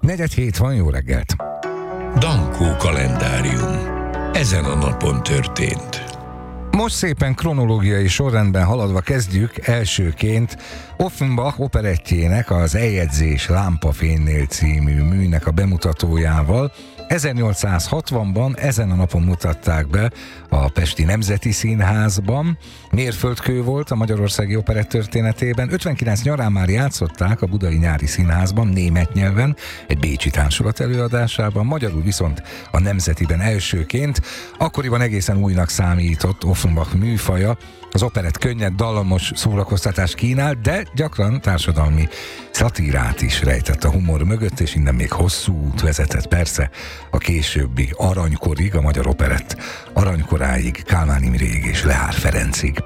4:07 van, jó reggelt! Dankó kalendárium. Ezen a napon történt. Most szépen kronológiai sorrendben haladva kezdjük elsőként Offenbach operettjének, az Eljegyzés lámpafénynél című műnek a bemutatójával. 1860-ban ezen a napon mutatták be a Pesti Nemzeti Színházban. Mérföldkő volt a magyarországi operett történetében. 59 nyarán már játszották a Budai Nyári Színházban német nyelven, egy bécsi társulat előadásában, magyarul viszont a Nemzetiben elsőként. Akkoriban egészen újnak számított Offenbach műfaja. Az operett könnyed, dallamos szórakoztatást kínál, de gyakran társadalmi szatírát is rejtett a humor mögött, és innen még hosszú út vezetett persze a későbbi aranykorig, a magyar operett aranykoráig, Kálmán Imréig és Lehár Ferencig.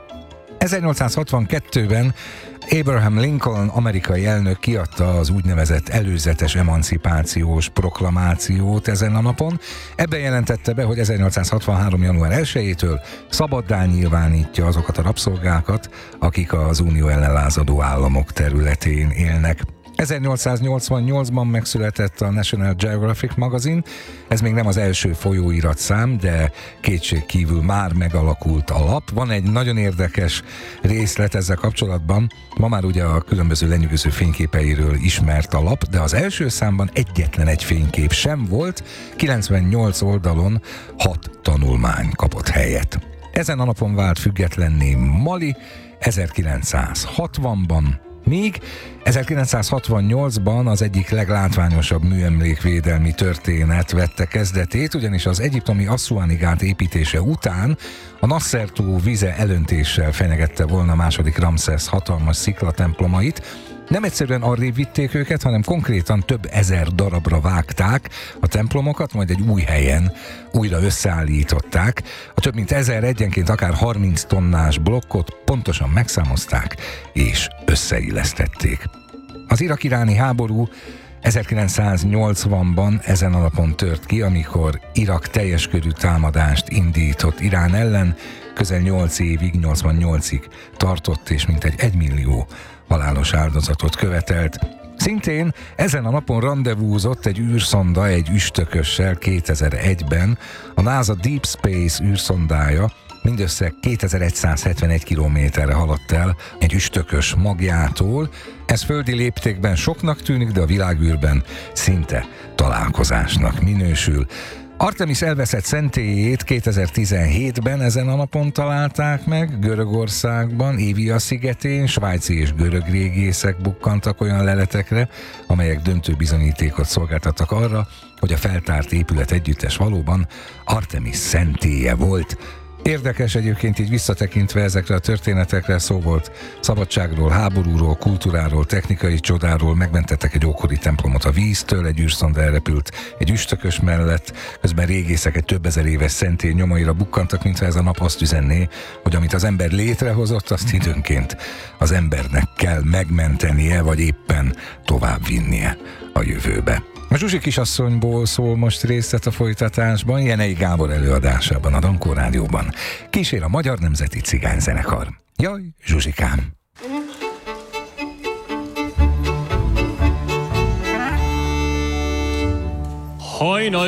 1862-ben Abraham Lincoln amerikai elnök kiadta az úgynevezett előzetes emancipációs proklamációt ezen a napon. Ebben jelentette be, hogy 1863. január 1-től szabaddá nyilvánítja azokat a rabszolgákat, akik az unió ellen lázadó államok területén élnek. 1888-ban megszületett a National Geographic magazin. Ez még nem az első folyóiratszám, de kétségkívül már megalakult a lap. Van egy nagyon érdekes részlet ezzel kapcsolatban. Ma már ugye a különböző lenyűgöző fényképeiről ismert a lap, de az első számban egyetlen egy fénykép sem volt. 98 oldalon 6 tanulmány kapott helyet. Ezen a napon vált függetlenné Mali 1960-ban, míg 1968-ban az egyik leglátványosabb műemlékvédelmi történet vette kezdetét, ugyanis az egyiptomi Asszuáni gát építése után a Nasser-tó vize elöntéssel fenyegette volna második Ramszesz hatalmas sziklatemplomait. Nem egyszerűen arrébb vitték őket, hanem konkrétan több ezer darabra vágták a templomokat, majd egy új helyen újra összeállították. A több mint 1000 egyenként akár 30 tonnás blokkot pontosan megszámozták és összeillesztették. Az irak-iráni háború 1980-ban ezen a napon tört ki, amikor Irak teljes körű támadást indított Irán ellen, közel 8 évig, 88-ig tartott, és mintegy 1 millió halálos áldozatot követelt. Szintén ezen a napon randevúzott egy űrszonda egy üstökössel 2001-ben. A NASA Deep Space űrszondája mindössze 2171 kilométerre haladt el egy üstökös magjától. Ez földi léptékben soknak tűnik, de a világűrben szinte találkozásnak minősül. Artemis elveszett szentélyét 2017-ben ezen a napon találták meg Görögországban, Évia szigetén. Svájci és görög régészek bukkantak olyan leletekre, amelyek döntő bizonyítékot szolgáltattak arra, hogy a feltárt épület együttes valóban Artemis szentélye volt. Érdekes egyébként így visszatekintve ezekre a történetekre, szó volt szabadságról, háborúról, kultúráról, technikai csodáról. Megmentettek egy ókori templomot a víztől, egy űrszonda elrepült egy üstökös mellett, közben régészek egy több ezer éves szentély nyomaira bukkantak, mintha ez a nap azt üzenné, hogy amit az ember létrehozott, azt időnként az embernek kell megmentenie, vagy éppen továbbvinnie a jövőbe. A Zsuzsi kisasszonyból szól most részlet a folytatásban, Jenei Gábor előadásában a Dankó Rádióban. Kísér a Magyar Nemzeti Cigányzenekar. Jaj, Zsuzsikám! Hajnal